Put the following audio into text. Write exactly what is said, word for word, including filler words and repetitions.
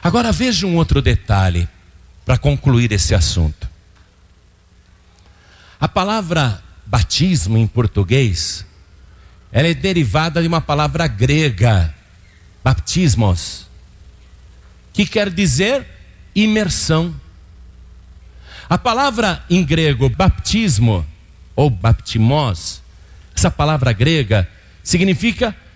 Agora veja um outro detalhe para concluir esse assunto. A palavra batismo em português, ela é derivada de uma palavra grega, baptismos, que quer dizer imersão. A palavra em grego baptismo ou baptimos, essa palavra grega significa